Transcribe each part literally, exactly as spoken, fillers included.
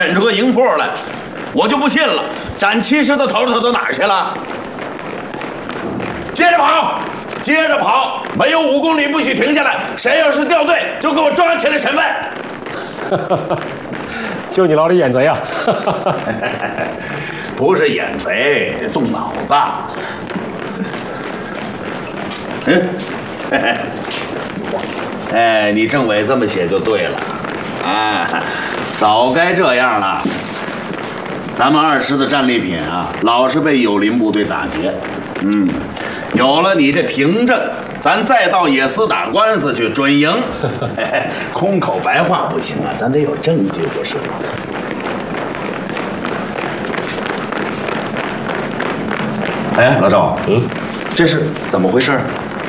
整出个营铺来，我就不信了，展七师的头头都哪儿去了？接着跑，接着跑，没有五公里不许停下来，谁要是掉队，就给我抓起来审问。 就你老李眼贼啊！ 不是眼贼，得动脑子。嗯，哎，你政委这么写就对了，啊，早该这样了。咱们二师的战利品啊，老是被友邻部队打劫。嗯，有了你这凭证，咱再到野司打官司去，准赢。空口白话不行啊，咱得有证据，不是吗？哎，老赵， 嗯， 这是怎么回事？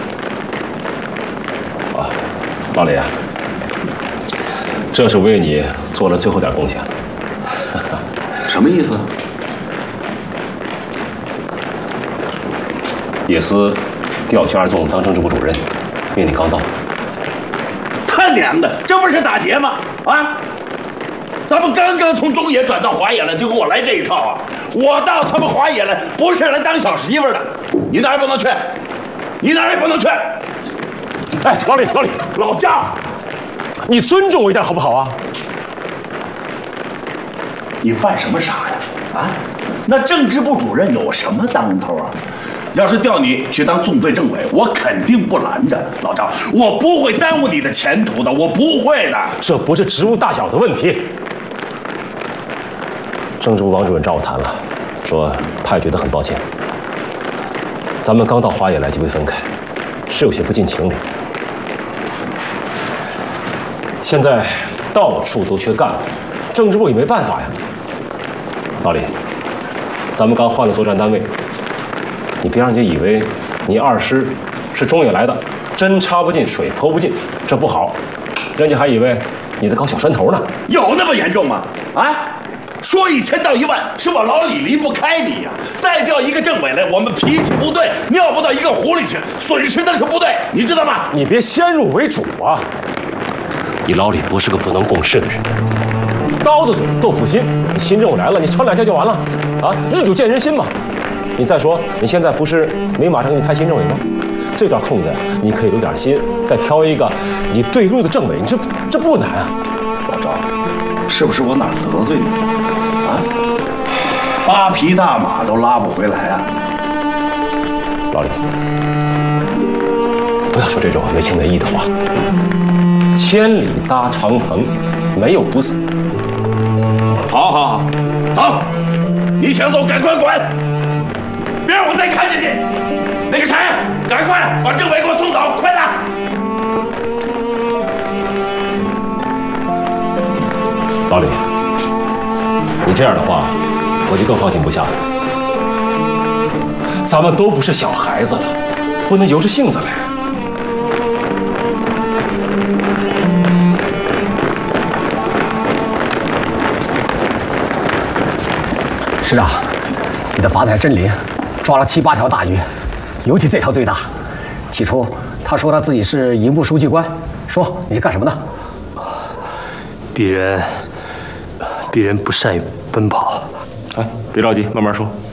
啊，老李啊，这是为你做了最后点贡献。 什么意思？ 野司调去二纵当政治部主任，命令刚到。 他娘的，这不是打劫吗？啊！咱们刚刚从中野转到华野来，就给我来这一套啊！我到他们华野来，不是来当小媳妇的，你哪儿也不能去，你哪儿也不能去！ 哎，老李，老李， 老赵， 你尊重我一点好不好啊？ 你犯什么傻呀？啊，那政治部主任有什么当头啊？要是调你去当纵队政委，我肯定不拦着。老赵，我不会耽误你的前途的，我不会的。 这不是职务大小的问题。政治部王主任找我谈了，说他也觉得很抱歉。咱们刚到华野来就被分开，是有些不近情理。现在到处都缺干部，政治部也没办法呀。老李，咱们刚换了作战单位，你别让人家以为你二师是中野来的，针插不进水泼不进，这不好，人家还以为你在搞小山头呢。 有那么严重吗？啊？说一千道一万，是我老李离不开你呀！再调一个政委来，我们脾气不对，尿不到一个壶里去，损失的是部队，你知道吗？ 你别先入为主啊！你老李不是个不能共事的人，刀子嘴豆腐心，你新任务来了，你撑两下就完了啊！日久见人心嘛。你再说，你现在不是没马上给你派新政委吗？这段空子呀，你可以留点心，再挑一个你对路的政委，你这这不难啊。 老赵，是不是我哪儿得罪你了？啊，八匹大马都拉不回来啊！ 老李，不要说这种没情没义的话。千里搭长棚，没有不散。 好好好，走，你想走赶快滚，别让我再看见你。那个谁，赶快把政委给我送走，快点！ 老李，你这样的话，我就更放心不下了。咱们都不是小孩子了，不能由着性子来。 师长，你的法海真灵，抓了七八条大鱼，尤其这条最大。起初他说他自己是营部书记官，说你是干什么的？ 鄙人，鄙人不善于奔跑。 哎，别着急，慢慢说。